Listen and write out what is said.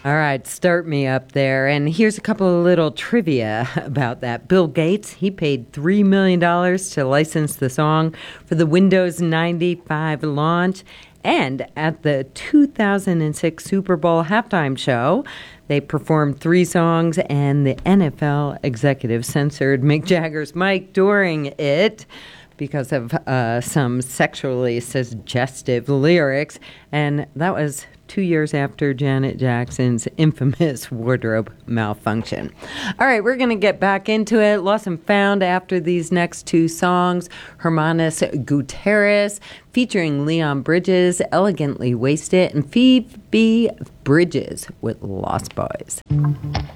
All right, start me up there. And here's a couple of little trivia about that. Bill Gates, he paid $3 million to license the song for the Windows 95 launch. And at the 2006 Super Bowl halftime show, they performed 3 songs, and the NFL executive censored Mick Jagger's mic during it because of some sexually suggestive lyrics. And that was 2 years after Janet Jackson's infamous wardrobe malfunction. All right, we're going to get back into it. Lost and Found after these next 2 songs. Hermanos Gutierrez featuring Leon Bridges, Elegantly Wasted, and Phoebe Bridges with Lost Boys.